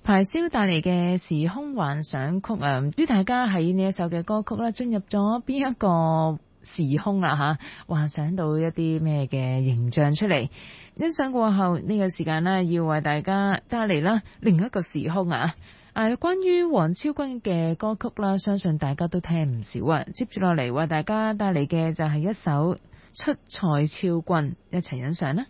排燒帶嚟嘅時空幻想曲啊，唔知大家喺呢一首嘅歌曲啦，進入咗邊一個時空啦吓，幻想到一啲咩嘅形象出嚟。欣賞過後呢個時間呢，要為大家帶嚟啦另一個時空啊！關於黃超君嘅歌曲啦，相信大家都聽唔少啊。接住落嚟為大家帶嚟嘅就係一首《出塞超君》，一齊欣賞啦。